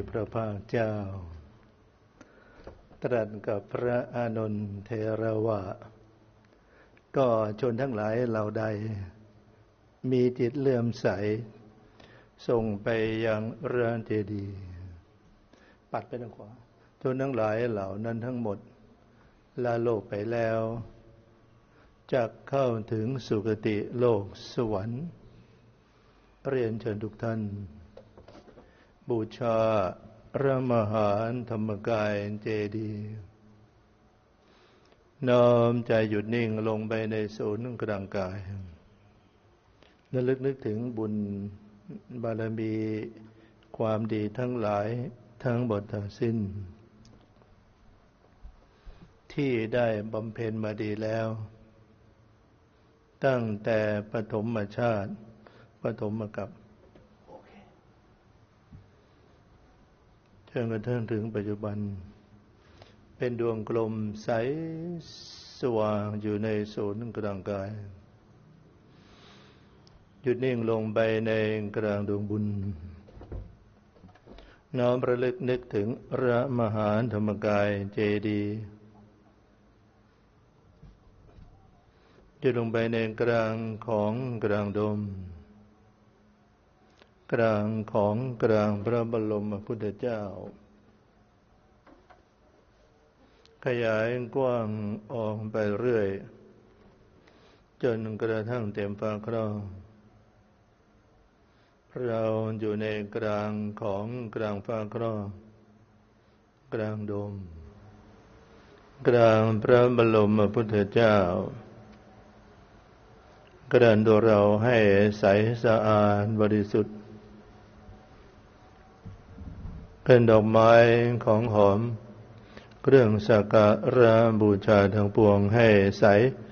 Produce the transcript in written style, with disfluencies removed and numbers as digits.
พระภาคเจ้าตรัสกับพระอานนท์เถระว่าก็ชนทั้งหลายเหล่าใดมีจิตเลื่อมใสส่งไปยังพระเจดีย์ปัดไปทางขวาชนทั้งหลายเหล่านั้นทั้งหมดละโลกไปแล้วจะเข้าถึงสุคติโลกสวรรค์เรียนเชิญทุกท่านบูชาพระมหาธรรมกายเจดีย์น้อมใจหยุดนิ่งลงไปในศูนย์กลางกายระลึกนึกถึงบุญบารมีความดีทั้งหลายทั้งหมดทั้งสิ้นที่ได้บำเพ็ญมาดีแล้วตั้งแต่ปฐมชาติปฐมกัปจนกระทั่งถึงปัจจุบันเป็นดวงกลมใสสว่างอยู่ในศูนย์กลางกายหยุดนิ่งลงไปในกลางดวงบุญน้อมระลึกนึกถึงพระมหาธรรมกายเจดีย์หยุดลงไปในกลางของกลางดมกลางของกลางพระบรมพุทธเจ้าขยายกว้างออกไปเรื่อยจนกระทั่งเต็มฟ้าครอบเราอยู่ในกลางของกลางฟ้าครอบกลางดมกลางพระบรมพุทธเจ้ากระดันตัวเราให้ใสสะอาดบริสุทธิ์เป็นดอกไม้ของหอมเครื่องสักการะบูชาทั้งปวงให้ใส